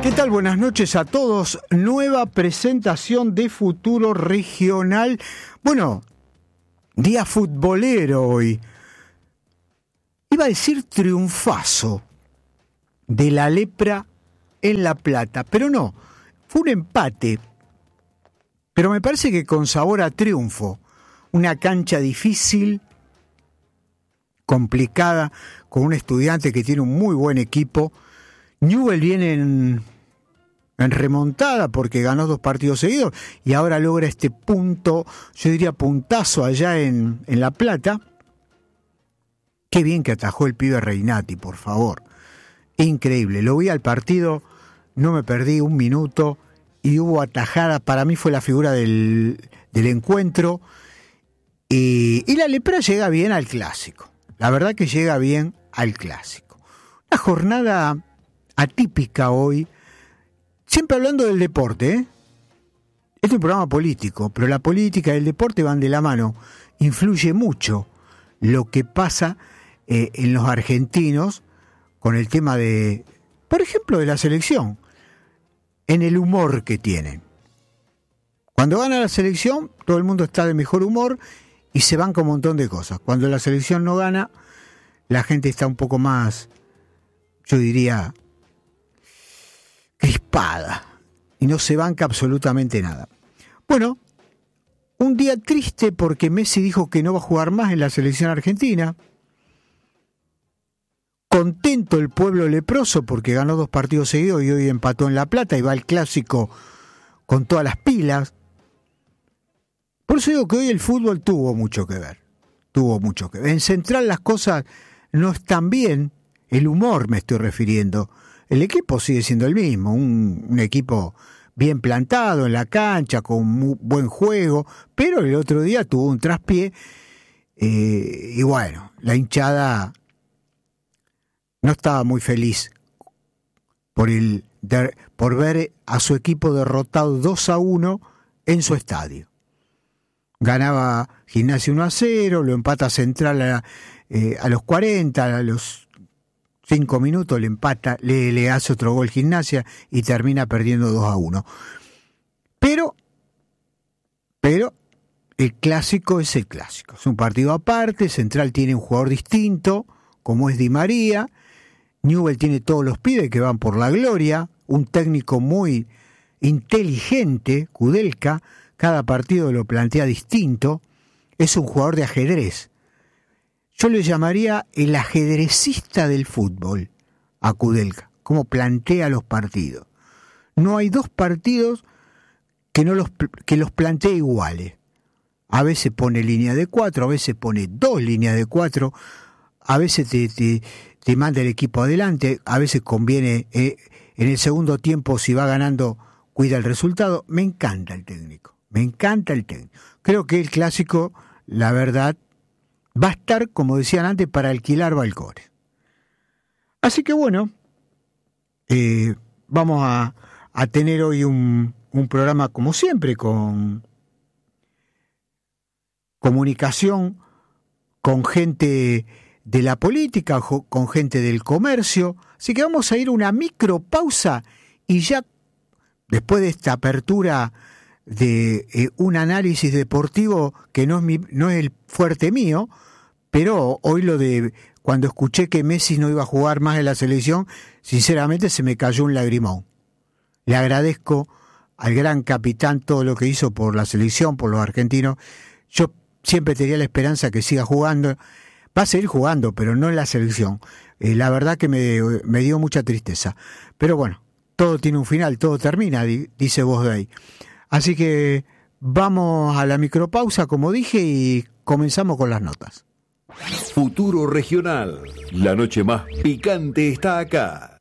¿Qué tal? Buenas noches a todos. Nueva presentación de Futuro Regional. Bueno, día futbolero hoy. Iba a decir triunfazo de la Lepra en La Plata, pero no, fue un empate. Pero me parece que con sabor a triunfo. Una cancha difícil, complicada, con un Estudiante que tiene un muy buen equipo. Newell viene en remontada porque ganó 2 partidos seguidos y ahora logra este punto, yo diría puntazo allá en La Plata. Qué bien que atajó el pibe Reinati, por favor. Increíble. Lo vi al partido, no me perdí un minuto y hubo atajada. Para mí fue la figura del encuentro. Y la Lepra llega bien al clásico. La verdad que llega bien al clásico. Una jornada atípica hoy. Siempre hablando del deporte, ¿eh? Este es un programa político, pero la política y el deporte van de la mano. Influye mucho lo que pasa en los argentinos con el tema de, por ejemplo, de la selección, en el humor que tienen. Cuando gana la selección, todo el mundo está de mejor humor y se banca un montón de cosas. Cuando la selección no gana, la gente está un poco más, yo diría, crispada y no se banca absolutamente nada. Bueno, un día triste porque Messi dijo que no va a jugar más en la selección argentina. Contento el pueblo leproso porque ganó 2 partidos seguidos y hoy empató en La Plata y va al clásico con todas las pilas. Por eso digo que hoy el fútbol tuvo mucho que ver. En Central las cosas no están bien, el humor me estoy refiriendo. El equipo sigue siendo el mismo, un equipo bien plantado en la cancha, con muy buen juego, pero el otro día tuvo un traspié y bueno, la hinchada no estaba muy feliz por ver a su equipo derrotado 2-1 en su estadio. Ganaba Gimnasia 1-0, lo empata Central a los 40, a los 5 minutos le empata, le hace otro gol Gimnasia y termina perdiendo 2-1. Pero el clásico es el clásico. Es un partido aparte, Central tiene un jugador distinto, como es Di María. Newell tiene todos los pibes que van por la gloria, un técnico muy inteligente, Kudelka, cada partido lo plantea distinto, es un jugador de ajedrez. Yo le llamaría el ajedrecista del fútbol a Kudelka, cómo plantea los partidos. No hay 2 partidos que los plantee iguales. A veces pone línea de 4, a veces pone 2 líneas de 4, a veces te manda el equipo adelante, a veces conviene en el segundo tiempo, si va ganando, cuida el resultado. Me encanta el técnico. Creo que el clásico, la verdad, va a estar, como decían antes, para alquilar balcones. Así que bueno, vamos a tener hoy un programa, como siempre, con comunicación con gente de la política, con gente del comercio. Así que vamos a ir a una micropausa y ya después de esta apertura de un análisis deportivo que no es el fuerte mío, pero hoy lo de cuando escuché que Messi no iba a jugar más en la selección, sinceramente se me cayó un lagrimón. Le agradezco al gran capitán todo lo que hizo por la selección, por los argentinos. Yo siempre tenía la esperanza que siga jugando. Va a seguir jugando, pero no en la selección. La verdad que me dio mucha tristeza. Pero bueno, todo tiene un final, todo termina, dice Voz de ahí. Así que vamos a la micropausa, como dije, y comenzamos con las notas. Futuro Regional. La noche más picante está acá.